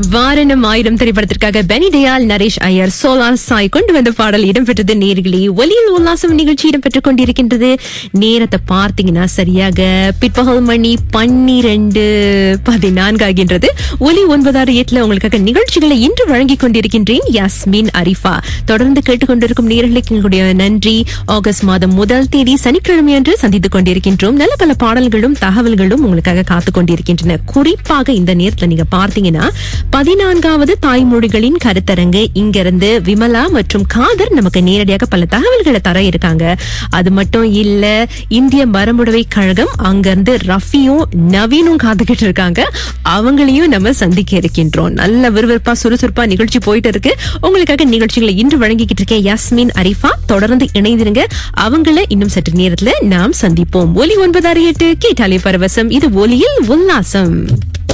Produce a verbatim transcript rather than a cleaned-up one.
வாரணம் ஆயிரம் திரைப்படத்திற்காக பெனி தயாள், நரேஷ் ஐயர், சோலார் சாய் கொண்டு வந்த பாடல் இடம்பெற்றது. நேர்களே, ஒலியில் உல்லாசம் நிகழ்ச்சி இடம்பெற்றுக் கொண்டிருக்கின்றது. நேரத்தை பார்த்தீங்கன்னா சரியாக பிற்பகல் மணி பன்னிரண்டு பதினான்கு ஆகின்றது. ஒலி ஒன்பதாறு எட்டுல உங்களுக்காக நிகழ்ச்சிகளை இன்று வழங்கிக் கொண்டிருக்கின்றேன். யாஸ்மின் அரிஃபா. தொடர்ந்து கேட்டுக்கொண்டிருக்கும் நேர்களுக்கு எங்களுடைய நன்றி. ஆகஸ்ட் மாதம் முதல் தேதி சனிக்கிழமை அன்று சந்தித்துக் கொண்டிருக்கின்றோம். நல்ல பல பாடல்களும் தகவல்களும் உங்களுக்காக காத்துக் கொண்டிருக்கின்றன. குறிப்பாக இந்த நேரத்தில் நீங்க பார்த்தீங்கன்னா பதினான்காவது தாய்மொழிகளின் கருத்தரங்கு இங்கிருந்து விமலா மற்றும் காதர் நமக்கு நேரடியாக பல தகவல்களை தர இருக்காங்க. அது மட்டும் இல்ல, இந்திய மரபுடவை கழகம் அங்கிருந்து ரஃபியும் நவீனும் காத்துக்கிட்டு இருக்காங்க. அவங்களையும் நம்ம சந்திக்க இருக்கின்றோம். நல்ல விறுவிறுப்பா சுறுசுறுப்பா நிகழ்ச்சி போயிட்டு இருக்கு. உங்களுக்காக நிகழ்ச்சிகளை இன்று வழங்கிக்கிட்டு இருக்கேன் யாஸ்மின் அரிஃபா. தொடர்ந்து இணைந்திருங்க. அவங்கள இன்னும் சற்று நேரத்துல நாம் சந்திப்போம். ஒலி ஒன்பதாறு எட்டு கேட்டாலே பரவசம். இது ஒலியில் உல்லாசம்.